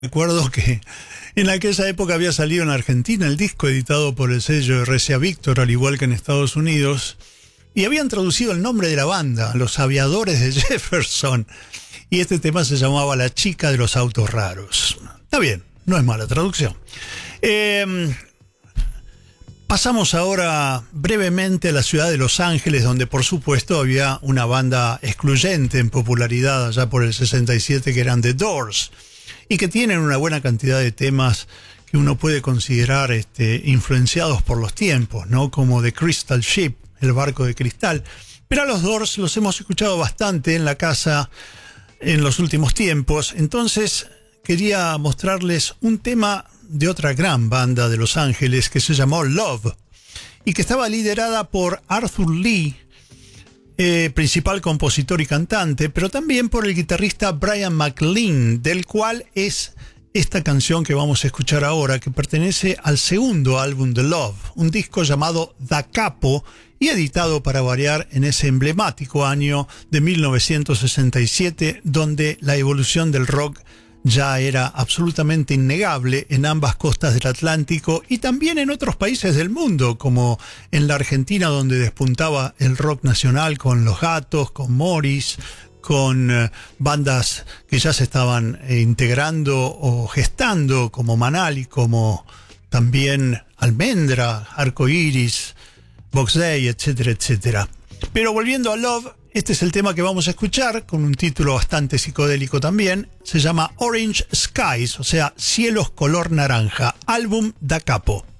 Recuerdo que en aquella época había salido en Argentina el disco editado por el sello RCA Víctor, al igual que en Estados Unidos, y habían traducido el nombre de la banda, Los Aviadores de Jefferson, y este tema se llamaba La Chica de los Autos Raros. Está bien, no es mala traducción. Pasamos ahora brevemente a la ciudad de Los Ángeles, donde por supuesto había una banda excluyente en popularidad allá por el 67, que eran The Doors, y que tienen una buena cantidad de temas que uno puede considerar influenciados por los tiempos, ¿no? Como The Crystal Ship, el barco de cristal. Pero a los Doors los hemos escuchado bastante en la casa en los últimos tiempos, entonces quería mostrarles un tema de otra gran banda de Los Ángeles que se llamó Love y que estaba liderada por Arthur Lee, principal compositor y cantante, pero también por el guitarrista Brian McLean, del cual es esta canción que vamos a escuchar ahora, que pertenece al segundo álbum de Love, un disco llamado Da Capo y editado, para variar, en ese emblemático año de 1967, donde la evolución del rock ya era absolutamente innegable en ambas costas del Atlántico y también en otros países del mundo, como en la Argentina, donde despuntaba el rock nacional con Los Gatos, con Morris, con bandas que ya se estaban integrando o gestando, como Manal, como también Almendra, Arcoiris, Box Day, etcétera, etcétera. Pero volviendo a Love, este es el tema que vamos a escuchar, con un título bastante psicodélico también. Se llama Orange Skies, o sea, cielos color naranja, álbum Da Capo.